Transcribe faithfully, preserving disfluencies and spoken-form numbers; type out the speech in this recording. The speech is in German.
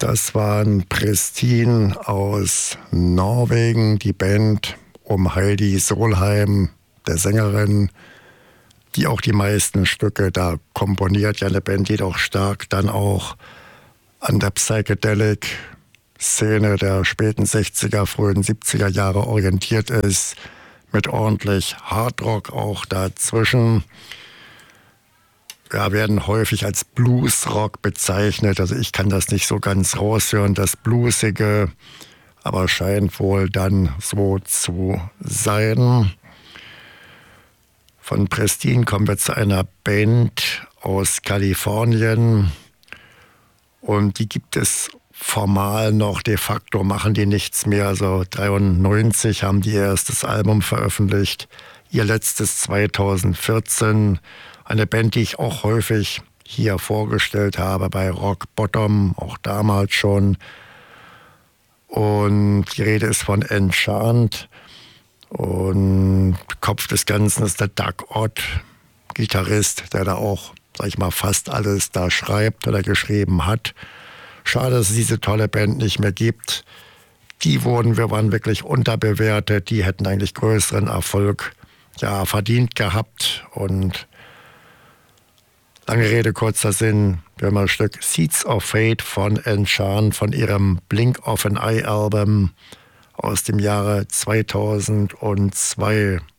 Das waren Pristin aus Norwegen, die Band um Heidi Solheim, der Sängerin, die auch die meisten Stücke da komponiert. Ja, eine Band, die doch stark dann auch an der Psychedelic-Szene der späten sechziger, frühen siebziger Jahre orientiert ist, mit ordentlich Hardrock auch dazwischen. Ja, werden häufig als Bluesrock bezeichnet. Also ich kann das nicht so ganz raushören, das Bluesige, aber scheint wohl dann so zu sein. Von Pristin kommen wir zu einer Band aus Kalifornien und die gibt es formal noch, de facto machen die nichts mehr. Also dreiundneunzig haben die ihr erstes Album veröffentlicht, ihr letztes zweitausendvierzehn. Eine Band, die ich auch häufig hier vorgestellt habe bei Rock Bottom, auch damals schon. Und die Rede ist von Enchant. Und Kopf des Ganzen ist der Doug Ott, Gitarrist, der da auch, sag ich mal, fast alles da schreibt oder geschrieben hat. Schade, dass es diese tolle Band nicht mehr gibt. Die wurden, wir waren wirklich unterbewertet. Die hätten eigentlich größeren Erfolg ja, verdient gehabt. Und lange Rede, kurzer Sinn, wir haben ein Stück Seeds of Fate von Enchant von ihrem Blink of an Eye Album aus dem Jahre zweitausendzwei.